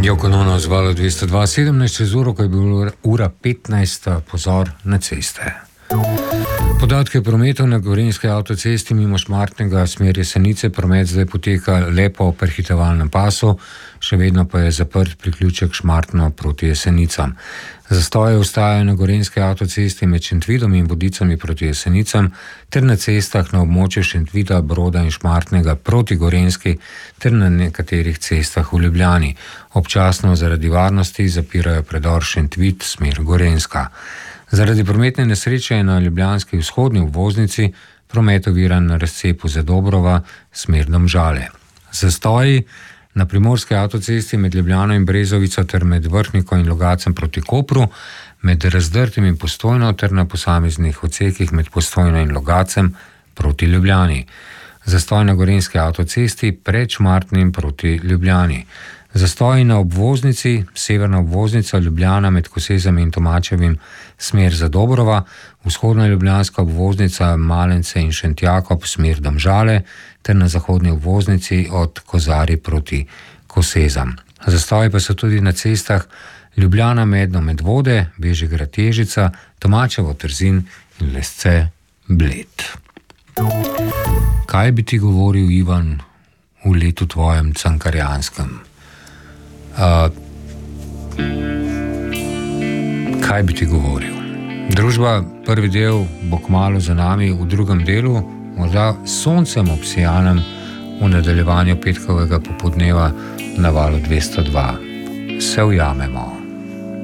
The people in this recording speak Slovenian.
Joko Ono z Vala 202.17 čez uro, ko je bila ura 15, pozor na ceste. Podatke prometov na gorenjski avtocesti mimo Šmartnega smer Jesenice, promet zdaj poteka le po prehitevalnem pasu, še vedno pa je zaprt priključek Šmartno proti Jesenicam. Zastoje ostajajo na gorenjski avtocesti med Šentvidom in Vodicami proti Jesenicam ter na cestah na območju Šentvida, Broda in Šmartnega proti Gorenjski ter na nekaterih cestah v Ljubljani. Občasno zaradi varnosti zapirajo predor Šentvid smer Gorenjska. Zaradi prometne nesreče je na ljubljanski vzhodni obvoznici promet oviran na razcepu Zadobrova smer Domžale. Zastoji na primorski avtocesti med Ljubljano in Brezovico ter med Vrhniko in Logacem proti Kopru, med Razdrtim in Postojno ter na posameznih odsekih med Postojno in Logacem proti Ljubljani. Zastoj na gorenjski avtocesti pred Šmartnim proti Ljubljani. Zastoji na obvoznici, severna obvoznica Ljubljana med Kosezami in Tomačevim smer Zadobrova, vzhodna ljubljanska obvoznica Malence in Šentjakob smer Domžale ter na zahodni obvoznici od Kozari proti Kosezam. Zastoji pa so tudi na cestah Ljubljana Medno Medvode, Bežigrad Ježica, Tomačevo Trzin in Lesce Bled. Kaj bi ti govoril, Ivan, v letu tvojem cankarjanskem? Kaj bi ti govoril? Družba, prvi del bo kmalu za nami, v drugem delu, morda soncem obsijanem, v nadaljevanju petkovega popoldneva na Valu 202. Se ujamemo.